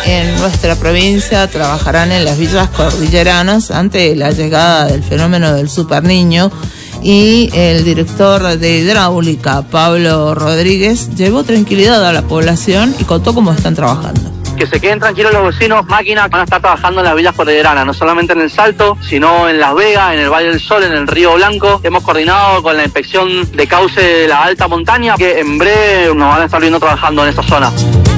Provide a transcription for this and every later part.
en nuestra provincia trabajarán en las villas cordilleranas ante la llegada del fenómeno del Superniño, y el director de hidráulica, Pablo Rodríguez, llevó tranquilidad a la población y contó cómo están trabajando. Que se queden tranquilos los vecinos, máquinas van a estar trabajando en las villas cordilleranas, no solamente en el Salto, sino en Las Vegas, en el Valle del Sol, en el Río Blanco. Hemos coordinado con la inspección de cauce de la alta montaña, que en breve nos van a estar viendo trabajando en esta zona.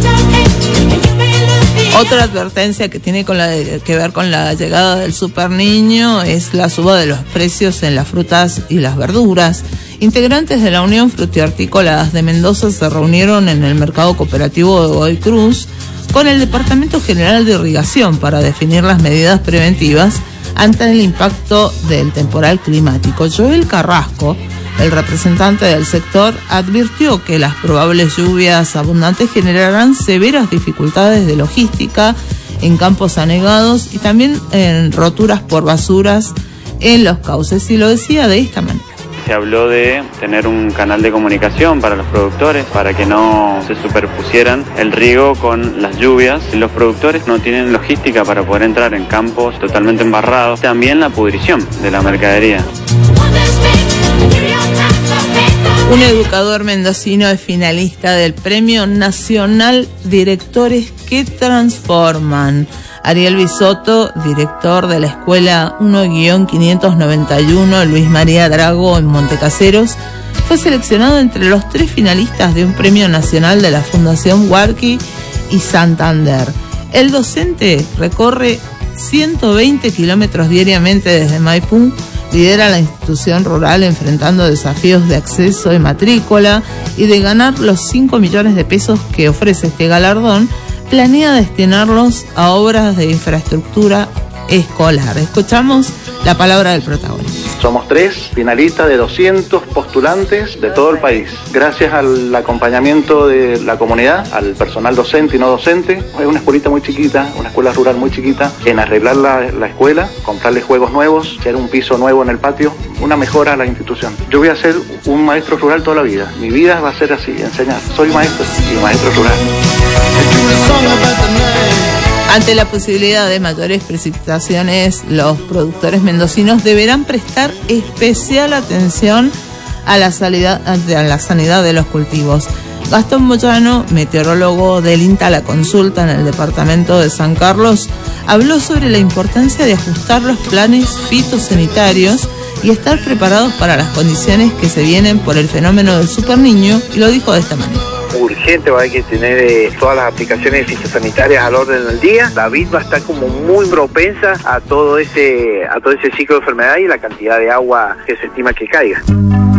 Otra advertencia que tiene que ver con la llegada del Superniño es la suba de los precios en las frutas y las verduras. Integrantes de la Unión Frutihortícolas de Mendoza se reunieron en el mercado cooperativo de Godoy Cruz con el Departamento General de Irrigación para definir las medidas preventivas ante el impacto del temporal climático. Joel Carrasco, el representante del sector, advirtió que las probables lluvias abundantes generarán severas dificultades de logística en campos anegados y también en roturas por basuras en los cauces, y lo decía de esta manera. Se habló de tener un canal de comunicación para los productores, para que no se superpusieran el riego con las lluvias. Los productores no tienen logística para poder entrar en campos totalmente embarrados. También la pudrición de la mercadería. Un educador mendocino es finalista del Premio Nacional Directores que Transforman. Ariel Bisotto, director de la Escuela 1-591 Luis María Drago en Montecaseros, fue seleccionado entre los 3 finalistas de un premio nacional de la Fundación Huarqui y Santander. El docente recorre 120 kilómetros diariamente desde Maipú, lidera la institución rural enfrentando desafíos de acceso y matrícula, y de ganar los 5 millones de pesos que ofrece este galardón, planea destinarlos a obras de infraestructura escolar. Escuchamos la palabra del protagonista. Somos 3 finalistas de 200 postulantes de todo el país. Gracias al acompañamiento de la comunidad, al personal docente y no docente, es una escuelita muy chiquita, una escuela rural muy chiquita, en arreglar la escuela, comprarle juegos nuevos, hacer un piso nuevo en el patio, una mejora a la institución. Yo voy a ser un maestro rural toda la vida. Mi vida va a ser así, enseñar. Soy maestro y maestro rural. Ante la posibilidad de mayores precipitaciones, los productores mendocinos deberán prestar especial atención a la sanidad de los cultivos. Gastón Moyano, meteorólogo del INTA La Consulta en el departamento de San Carlos, habló sobre la importancia de ajustar los planes fitosanitarios y estar preparados para las condiciones que se vienen por el fenómeno del Superniño, y lo dijo de esta manera. Urgente, va a haber que tener todas las aplicaciones fitosanitarias al orden del día. La vid va a estar como muy propensa a todo ese ciclo de enfermedad y la cantidad de agua que se estima que caiga.